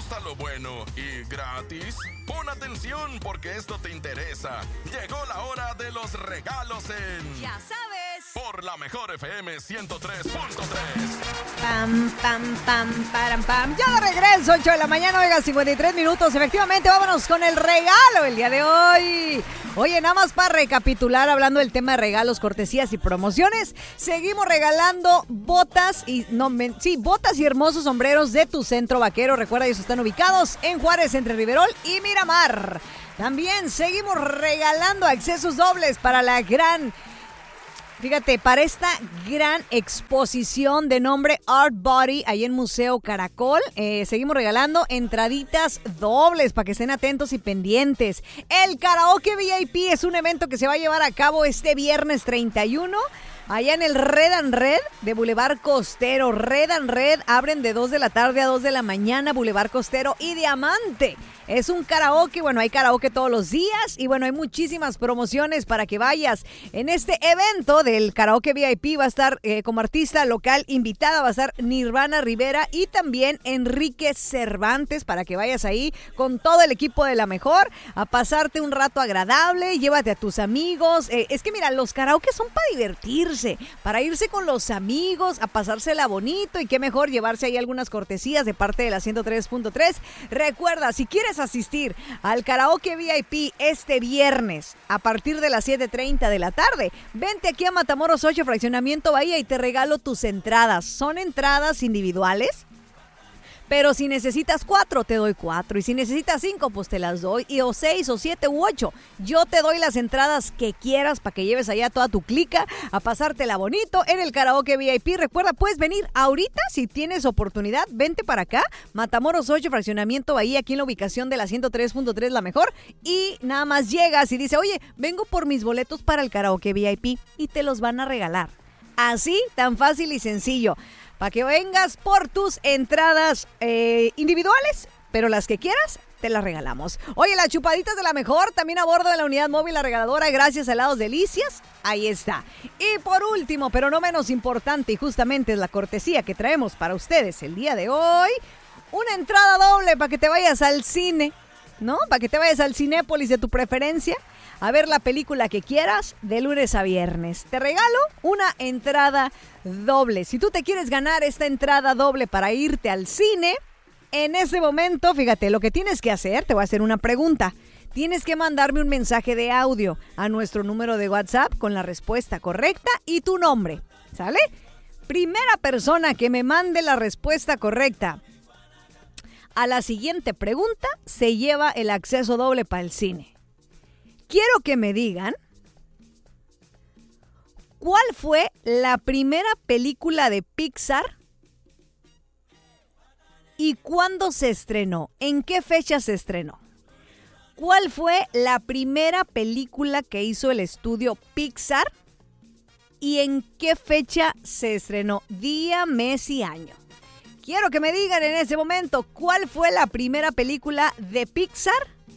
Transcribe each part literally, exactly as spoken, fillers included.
gusta lo bueno y gratis? Pon atención porque esto te interesa. Llegó la hora de los regalos en... Ya sabes. Por la mejor F M ciento tres punto tres. Pam, pam, pam, param, pam. Ya de regreso, ocho de la mañana, oiga, cincuenta y tres minutos. Efectivamente, vámonos con el regalo el día de hoy. Oye, nada más para recapitular, hablando del tema de regalos, cortesías y promociones, seguimos regalando botas y no, men, sí, botas y hermosos sombreros de tu centro vaquero. Recuerda, ellos están ubicados en Juárez, entre Riverol y Miramar. También seguimos regalando accesos dobles para la gran... Fíjate, para esta gran exposición de nombre Art Body, ahí en Museo Caracol, eh, seguimos regalando entraditas dobles para que estén atentos y pendientes. El Karaoke V I P es un evento que se va a llevar a cabo este viernes treinta y uno, allá en el Red and Red de Boulevard Costero. Red and Red abren de dos de la tarde a dos de la mañana, Boulevard Costero y Diamante. Es un karaoke, bueno, hay karaoke todos los días y bueno, hay muchísimas promociones para que vayas. En este evento del Karaoke V I P va a estar eh, como artista local invitada, va a estar Nirvana Rivera y también Enrique Cervantes, para que vayas ahí con todo el equipo de La Mejor a pasarte un rato agradable, llévate a tus amigos. Eh, es que mira, los karaoke son para divertirse, para irse con los amigos, a pasársela bonito y qué mejor llevarse ahí algunas cortesías de parte de la ciento tres punto tres. Recuerda, si quieres asistir al Karaoke V I P este viernes a partir de las siete treinta de la tarde, vente aquí a Matamoros ocho, Fraccionamiento Bahía, y te regalo tus entradas. Son entradas individuales, pero si necesitas cuatro, te doy cuatro. Y si necesitas cinco, pues te las doy. Y o seis, o siete, u ocho. Yo te doy las entradas que quieras para que lleves allá toda tu clica a pasártela bonito en el Karaoke V I P. Recuerda, puedes venir ahorita si tienes oportunidad. Vente para acá, Matamoros ocho, Fraccionamiento Bahía, aquí en la ubicación de la ciento tres punto tres, La Mejor. Y nada más llegas y dices, oye, vengo por mis boletos para el Karaoke V I P. Y te los van a regalar. Así, tan fácil y sencillo. Para que vengas por tus entradas eh, individuales, pero las que quieras, te las regalamos. Oye, las chupaditas de La Mejor, también a bordo de la unidad móvil La Regaladora, gracias a Helados Delicias, ahí está. Y por último, pero no menos importante, y justamente es la cortesía que traemos para ustedes el día de hoy, una entrada doble para que te vayas al cine, ¿no? Para que te vayas al Cinépolis de tu preferencia, a ver la película que quieras de lunes a viernes. Te regalo una entrada doble. Si tú te quieres ganar esta entrada doble para irte al cine, en ese momento, fíjate, lo que tienes que hacer, te voy a hacer una pregunta. Tienes que mandarme un mensaje de audio a nuestro número de WhatsApp con la respuesta correcta y tu nombre, ¿sale? Primera persona que me mande la respuesta correcta a la siguiente pregunta se lleva el acceso doble para el cine. Quiero que me digan cuál fue la primera película de Pixar y cuándo se estrenó, en qué fecha se estrenó. ¿Cuál fue la primera película que hizo el estudio Pixar y en qué fecha se estrenó? Día, mes y año. Quiero que me digan en ese momento cuál fue la primera película de Pixar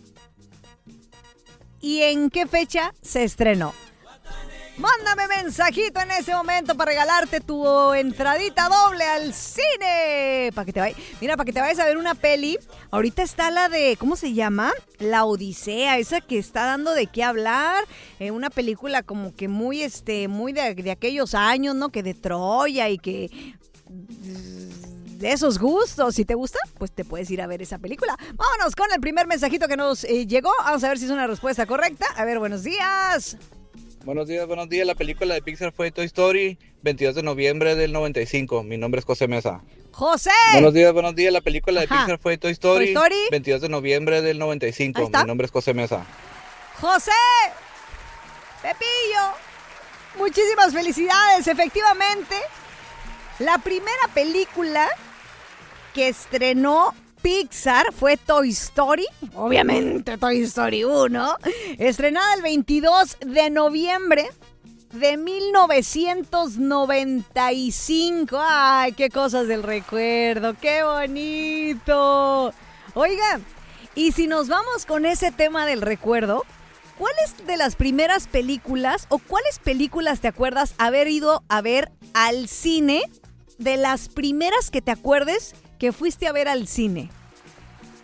y en qué fecha se estrenó. Mándame mensajito en ese momento para regalarte tu entradita doble al cine. Para que te vayas, mira, para que te vayas a ver una peli. Ahorita está la de, ¿cómo se llama? La Odisea, esa que está dando de qué hablar. Eh, una película como que muy, este, muy de, de aquellos años, ¿no? Que de Troya y que... de esos gustos. Si te gusta, pues te puedes ir a ver esa película. Vámonos con el primer mensajito que nos eh, llegó. Vamos a ver si es una respuesta correcta. A ver, buenos días. Buenos días, buenos días. La película de Pixar fue Toy Story, veintidós de noviembre del noventa y cinco. Mi nombre es José Mesa. ¡José! Buenos días, buenos días. La película de Ajá. Pixar fue Toy Story, Toy Story, veintidós de noviembre del noventa y cinco. Ahí está. Mi nombre es José Mesa. ¡José! ¡Pepillo! Muchísimas felicidades. Efectivamente, la primera película que estrenó Pixar fue Toy Story, obviamente Toy Story uno, estrenada el veintidós de noviembre de mil novecientos noventa y cinco. ¡Ay, qué cosas del recuerdo! ¡Qué bonito! Oiga, y si nos vamos con ese tema del recuerdo, ¿cuáles de las primeras películas o cuáles películas te acuerdas haber ido a ver al cine? De las primeras que te acuerdes que fuiste a ver al cine.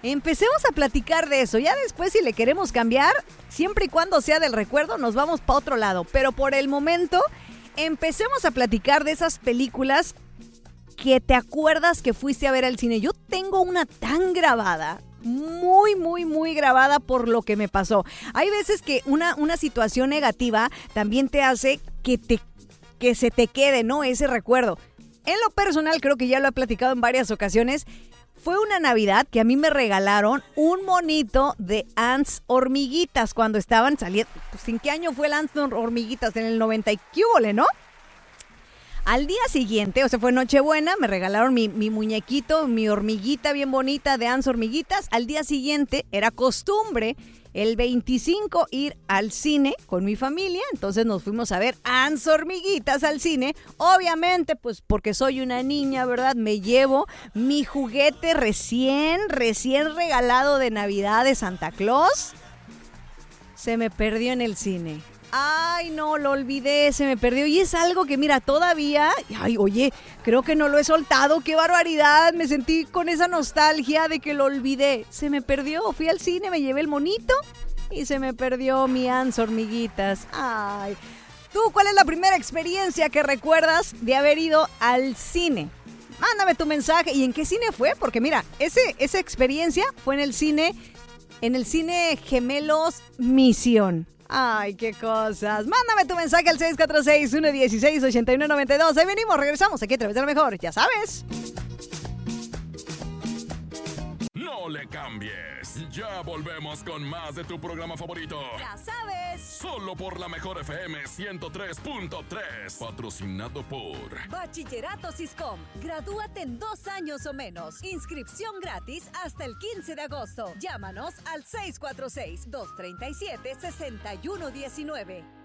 Empecemos a platicar de eso. Ya después, si le queremos cambiar, siempre y cuando sea del recuerdo, nos vamos para otro lado. Pero por el momento, empecemos a platicar de esas películas que te acuerdas que fuiste a ver al cine. Yo tengo una tan grabada, muy, muy, muy grabada por lo que me pasó. Hay veces que una, una situación negativa también te hace que, te, que se te quede, ¿no? Ese recuerdo. En lo personal, creo que ya lo he platicado en varias ocasiones. Fue una Navidad que a mí me regalaron un monito de Ants Hormiguitas cuando estaban saliendo. Pues, ¿en qué año fue el Ants Hormiguitas? En el noventa y qué hubole, ¿no? Al día siguiente, o sea, fue Nochebuena, me regalaron mi, mi muñequito, mi hormiguita bien bonita de Ants Hormiguitas. Al día siguiente era costumbre el veinticinco ir al cine con mi familia, entonces nos fuimos a ver Ants Hormiguitas al cine. Obviamente, pues porque soy una niña, ¿verdad? Me llevo mi juguete recién, recién regalado de Navidad de Santa Claus. Se me perdió en el cine. Ay, no, lo olvidé, se me perdió. Y es algo que, mira, todavía... Ay, oye, creo que no lo he soltado. ¡Qué barbaridad! Me sentí con esa nostalgia de que lo olvidé. Se me perdió. Fui al cine, me llevé el monito y se me perdió mi Ants Hormiguitas. Ay. ¿Tú cuál es la primera experiencia que recuerdas de haber ido al cine? Mándame tu mensaje. ¿Y en qué cine fue? Porque mira, ese, esa experiencia fue en el cine, en el cine Gemelos Misión. Ay, qué cosas. Mándame tu mensaje al seis cuatro seis, uno uno seis, ocho uno nueve dos. Ahí venimos, regresamos aquí a través de lo mejor, ya sabes. No le cambies. Ya volvemos con más de tu programa favorito. Ya sabes. Solo por la Mejor F M ciento tres punto tres. Patrocinado por Bachillerato Siscom. Gradúate en dos años o menos. Inscripción gratis hasta el quince de agosto. Llámanos al seis cuatro seis, dos tres siete, seis uno uno nueve.